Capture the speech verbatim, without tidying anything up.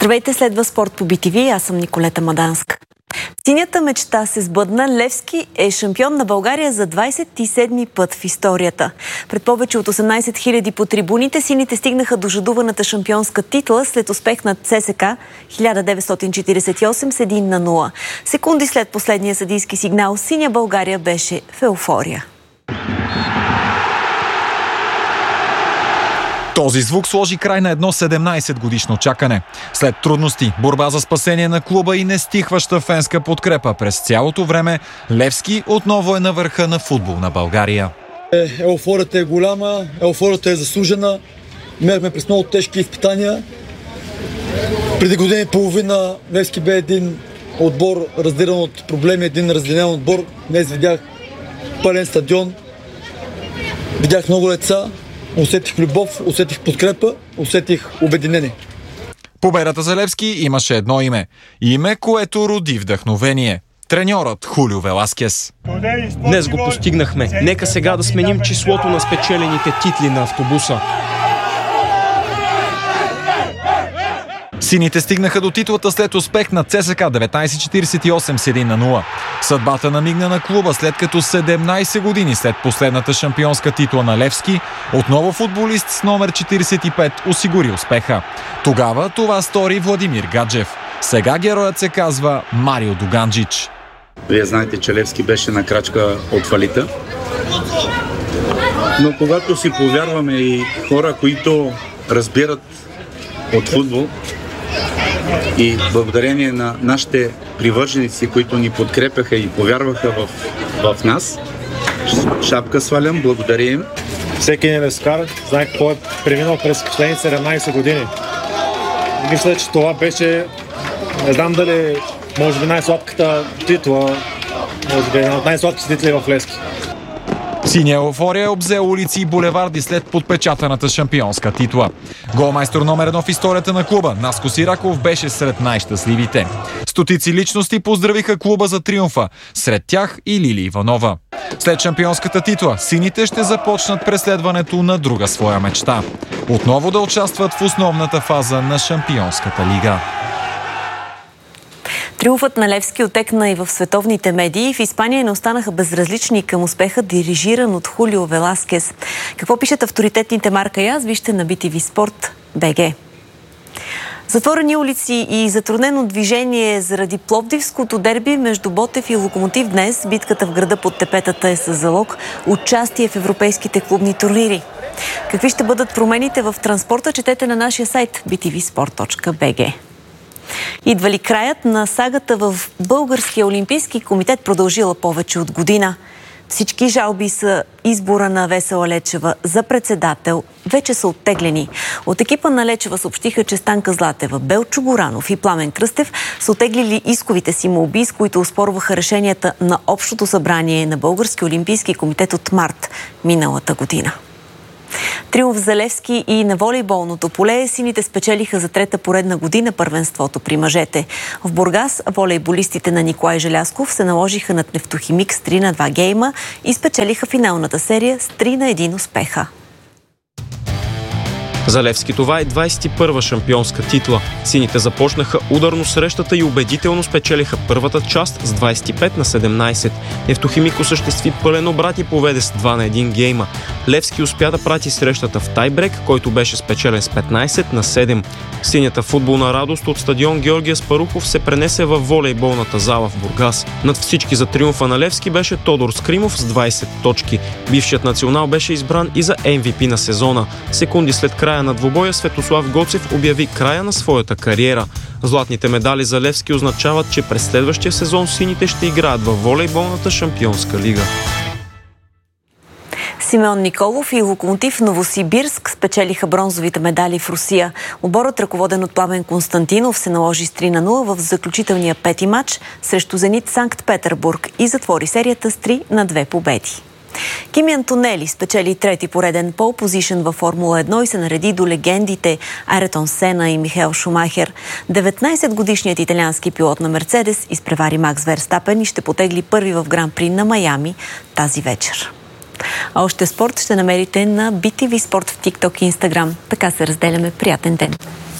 Здравейте, следва спорт по Би Ти Ви. Аз съм Николета Маданска. Синята мечта се сбъдна. Левски е шампион на България за двадесет и седми път в историята. Пред повече от осемнадесет хиляди по трибуните сините стигнаха до жадуваната шампионска титла след успех над ЦСКА хиляда деветстотин четиридесет и осем с един на нула. Секунди след последния съдийски сигнал, синя България беше в еуфория. Този звук сложи край на едно седемнадесет годишно чакане. След трудности, борба за спасение на клуба и нестихваща фенска подкрепа през цялото време, Левски отново е на върха на футболна България. Е, еуфорията е голяма, еуфорията е заслужена. Минахме през много тежки изпитания. Преди година и половина Левски бе един отбор, разделен от проблеми, един разделен отбор. Днес видях пълен стадион, видях много деца. Усетих любов, усетих подкрепа, усетих обединение. Победата за Левски имаше едно име. Име, което роди вдъхновение. Треньорът Хулио Веласкес. Днес го постигнахме. Нека сега да сменим числото на спечелените титли на автобуса. Сините стигнаха до титлата след успех на ЦСКА деветнадесет четиридесет и осем с един на нула. Съдбата намигна на клуба, след като седемнадесет години след последната шампионска титла на Левски, отново футболист с номер четиридесет и пет осигури успеха. Тогава това стори Владимир Гаджев. Сега героят се казва Марио Дуганджич. Вие знаете, че Левски беше на крачка от фалита. Но когато си повярваме и хора, които разбират от футбол, и благодарение на нашите привърженици, които ни подкрепяха и повярваха в, в нас, шапка свалям, благодаря им. Всеки един левскар знае какво е преминал през последните седемнадесет години. Мисля, че това беше, не знам дали, може би най-сладката титла, може би една от най-сладките титли в Левски. Синя еуфория обзе улици и булеварди след подпечатаната шампионска титла. Голмайстор номер едно в историята на клуба, Наско Сираков, беше сред най-щастливите. Стотици личности поздравиха клуба за триумфа, сред тях и Лили Иванова. След шампионската титла, сините ще започнат преследването на друга своя мечта. Отново да участват в основната фаза на Шампионската лига. Триумфът на Левски отекна и в световните медии. В Испания не останаха безразлични към успеха, дирижиран от Хулио Веласкес. Какво пишат авторитетните Марка и аз, вижте на Би Ти Ви Спорт БГ. Затворени улици и затруднено движение заради пловдивското дерби между Ботев и Локомотив днес. Битката в града под тепетата е със залог участие в европейските клубни турнири. Какви ще бъдат промените в транспорта, четете на нашия сайт би ти ви спорт точка би джи. Идва ли краят на сагата в Българския олимпийски комитет, продължила повече от година? Всички жалби са избора на Весела Лечева за председател вече са оттеглени. От екипа на Лечева съобщиха, че Станка Златева, Белчо Горанов и Пламен Кръстев са оттеглили исковите си молби, с които оспорваха решенията на Общото събрание на Българския олимпийски комитет от март миналата година. Триумф за Левски и на волейболното поле. Сините спечелиха за трета поредна година първенството при мъжете. В Бургас волейболистите на Николай Желязков се наложиха над Нефтохимик с три на два гейма и спечелиха финалната серия с три на един успеха. За Левски това е двадесет и първа шампионска титла. Сините започнаха ударно срещата и убедително спечелиха първата част с двадесет и пет на седемнадесет. Нефтохимик осъществи пълен обрат и поведе с два на един гейма. Левски успя да прати срещата в тайбрек, който беше спечелен с петнадесет на седем. Синята футболна радост от стадион Георгия Спарухов се пренесе във волейболната зала в Бургас. Над всички за триумфа на Левски беше Тодор Скримов с двадесет точки. Бившият национал беше избран и за Ем Ви Пи на сезона. Секунди след края на двубоя Светослав Гоцев обяви края на своята кариера. Златните медали за Левски означават, че през следващия сезон сините ще играят във волейболната шампионска лига. Симеон Николов и Локомотив Новосибирск спечелиха бронзовите медали в Русия. Отборът, ръководен от Пламен Константинов, се наложи с три на нула в заключителния пети матч срещу Зенит Санкт-Петербург и затвори серията с три на две победи. Кими Антонели спечели трети пореден пол позишън във Формула едно и се нареди до легендите Айртон Сена и Михаел Шумахер. деветнадесетгодишният италиански пилот на Мерцедес изпревари Макс Верстапен и ще потегли първи в Гран-при на Майами тази вечер. А още спорт ще намерите на Би Ти Ви Спорт в TikTok и Instagram. Така се разделяме. Приятен ден!